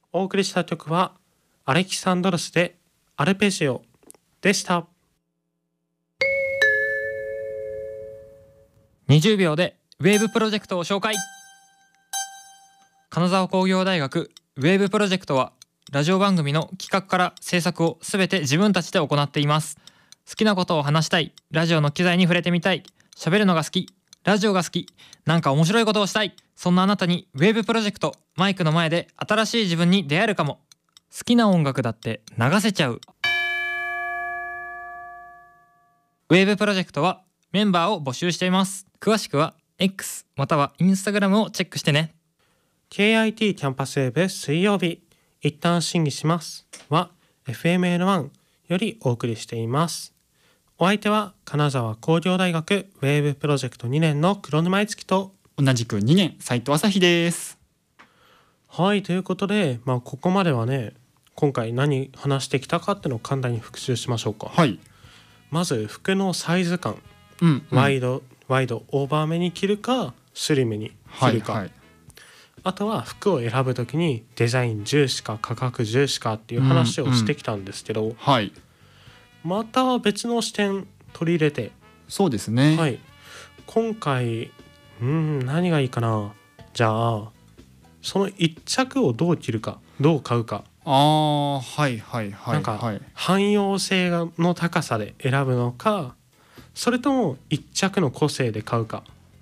お送りした曲はアレキサンドロスでアルペジオでした。 20秒でウェーブプロジェクトを紹介。金沢工業大学ウェーブプロジェクトはラジオ番組の企画から制作をすべて自分たちで行っています。好きなことを話したい、ラジオの機材に触れてみたい、喋るのが好き、ラジオが好き、なんか面白いことをしたい、そんなあなたにウェーブプロジェクト、マイクの前で新しい自分に出会えるかも。好きな音楽だって流せちゃう。ウェーブプロジェクトはメンバーを募集しています。詳しくは X または Instagram をチェックしてね。 KIT キャンパスウェブ水曜日一旦審議しますは FMN1 よりお送りしています。お相手は金沢工業大学ウェーブプロジェクト2年の黒沼いつきと同じく2年斉藤朝日です。 はい、ということで、ここまではね、今回何話してきたかっていうのを簡単に復習しましょうか。 はい。 まず服のサイズ感、ワイドオーバーめに着るかスリムに着るか、 はいはい、 あとは服を選ぶときにデザイン重視か価格重視かっていう話をしてきたんですけど、 はい、 また別の視点取り入れて、 そうですね、 はい、今回何がいいかな。じゃあその一着をどう着るかどう買うか、 はいはいはい、 なんか汎用性の高さで選ぶのか、それとも一着の個性で買うか。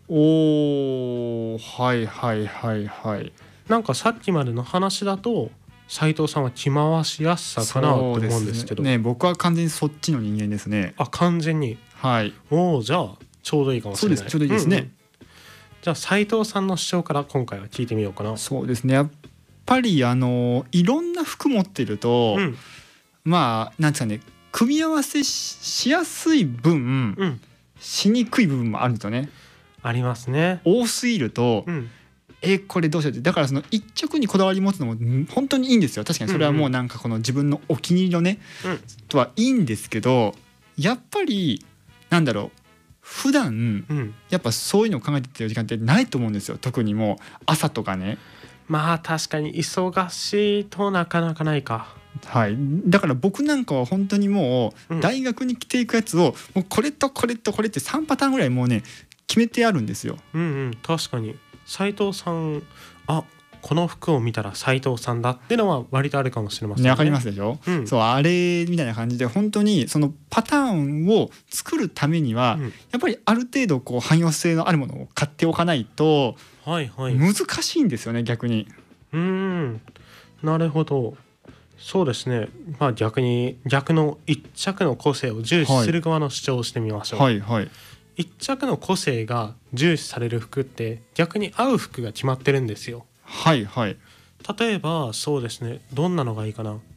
はいはいはいはい。 なんかさっきまでの話だと斉藤さんは着回しやすさかなと思うんですけど、 ね、僕は完全にそっちの人間ですね。 完全に。 はい。 じゃあちょうどいいかもしれない。 そうです、ちょうどいいですね。 じゃあ斉藤さんの主張から今回は聞いてみようかな。 そうですね、やっぱりいろんな服持ってると、なんですかね、組み合わせ しやすい分、しにくい部分もあるんですよね。 ありますね。 多すぎると、これどうしようって。だからその一着にこだわり持つのも本当にいいんですよ。確かにそれはもうなんかこの自分のお気に入りのね、とはいいんですけど、やっぱりなんだろう、普段、やっぱそういうのを考えてる時間ってないと思うんですよ。特にもう朝とかね。 確かに忙しいとなかなかないか。 はい、だから僕なんかは本当にもう大学に着ていくやつをもうこれとこれとこれって3パターンぐらいもうね決めてあるんですよ。 確かに斉藤さん、この服を見たら斉藤さんだってのは割とあるかもしれませんね。 わかりますでしょ、そうあれみたいな感じで、本当にそのパターンを作るためには、やっぱりある程度こう汎用性のあるものを買っておかないと難しいんですよね、逆に。 なるほど。そうですね。逆の一着の個性を重視する側の主張をしてみましょう。一着の個性が重視される服って逆に合う服が決まってるんですよ。例えばそうですね、どんなのがいいかな。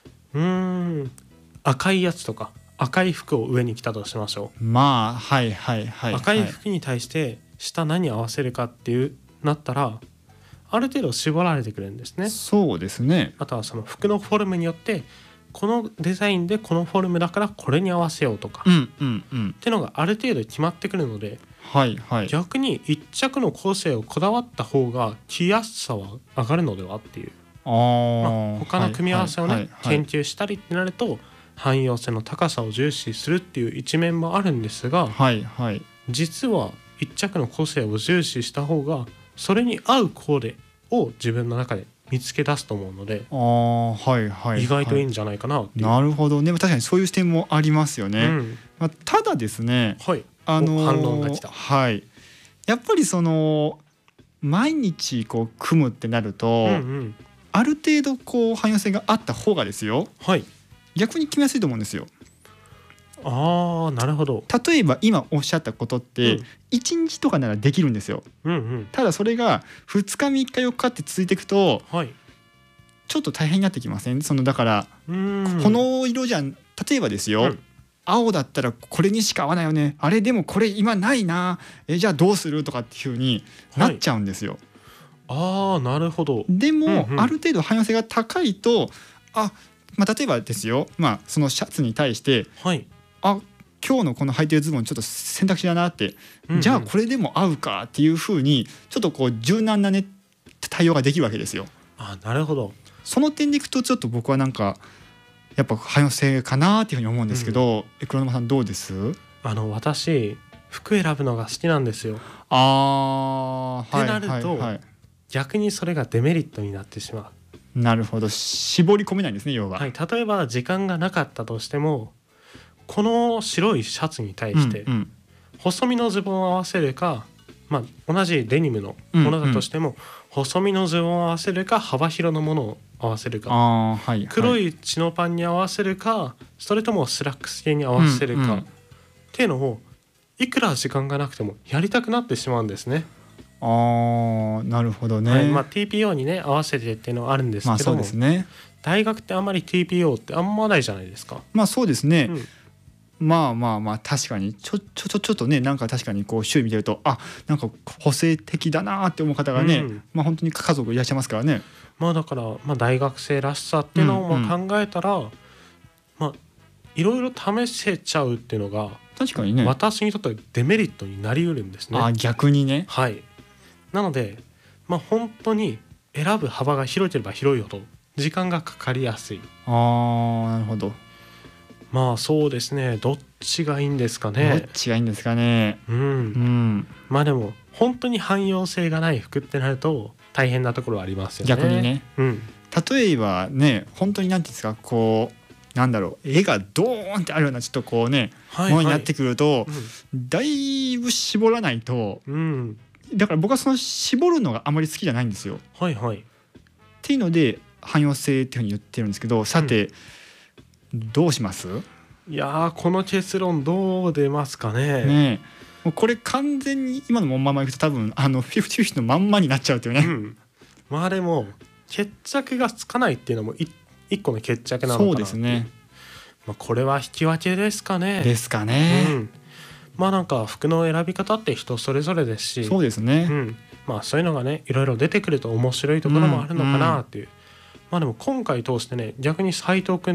赤いやつとか赤い服を上に着たとしましょう。赤い服に対して下何合わせるかっていうなったらある程度絞られてくるんですね。 そうですね。 あとはその服のフォルムによってこのデザインでこのフォルムだからこれに合わせようとか、ってのがある程度決まってくるので、逆に一着の構成をこだわった方が着やすさは上がるのではっていう。他の組み合わせをね、研究したりってなると汎用性の高さを重視するっていう一面もあるんですが、実は一着の個性を重視した方がそれに合うコーデを自分の中で見つけ出すと思うので、意外といいんじゃないかなっていう。 なるほどね。確かにそういう視点もありますよね。ただですね、 反論が来た。 やっぱりその毎日こう組むってなると、ある程度こう汎用性があった方がですよ、逆に決めやすいと思うんですよ。 なるほど。 例えば今おっしゃったことって1日とかならできるんですよ。ただそれが2日3日4日って続いていくと、ちょっと大変になってきません？だからこの色じゃん、例えばですよ、青だったらこれにしか合わないよね、あれでもこれ今ないな、じゃあどうするとかっていう風になっちゃうんですよ。 なるほど。 でも、ある程度汎用性が高いと例えばですよ、そのシャツに対して、今日のこの履いてるズボンちょっと選択肢だなって、じゃあこれでも合うかっていう風にちょっとこう柔軟なね対応ができるわけですよ。 なるほど。 その点でいくとちょっと僕はなんかやっぱ汎用性かなっていうふうに思うんですけど、黒沼さんどうです？ 私服選ぶのが好きなんですよ。ってなると、逆にそれがデメリットになってしまう。なるほど、絞り込めないんですね、要は。 はい、例えば時間がなかったとしても、この白いシャツに対して細身のズボンを合わせるか、同じデニムのものだとしても、細身のズボンを合わせるか幅広のものを合わせるか、黒いチノパンに合わせるか、それともスラックス系に合わせるか、っていうのをいくら時間がなくてもやりたくなってしまうんですね。 なるほどね。 TPO にね合わせてっていうのはあるんですけども、 そうですね、 大学ってあんまり TPO ってあんまないじゃないですか。 そうですね、確かにちょっとね、なんか確かにこう周囲見てるとなんか個性的だなって思う方がね、本当に家族いらっしゃいますからね。 だから、大学生らしさっていうのを考えたら、いろいろ試せちゃうっていうのが確かにね、 私にとってはデメリットになりうるんですね。 逆にね。 はい。なので、本当に選ぶ幅が広ければ広いほど時間がかかりやすい。 なるほど。 そうですね、どっちがいいんですかね。 どっちがいいんですかね。 でも本当に汎用性がない服ってなると大変なところはありますよね。 逆にね、例えばね、本当になんていうんですか、こうなんだろう、絵がドーンってあるようなちょっとこうね、ものになってくると、だいぶ絞らないと、だから僕はその絞るのがあまり好きじゃないんですよ。っていうので汎用性っていうふうに言ってるんですけど、さて、どうします？ いやこの結論どう出ますかね。 もうこれ完全に今のままいくと多分50-50のまんまになっちゃうというね。 でも決着がつかないっていうのも一個の決着なのかな。そうですね。これは引き分けですかね。 ですかね。 なんか服の選び方って人それぞれですし、 そうですね。 そういうのがねいろいろ出てくると面白いところもあるのかなっていう。でも今回通してね、逆に斉藤君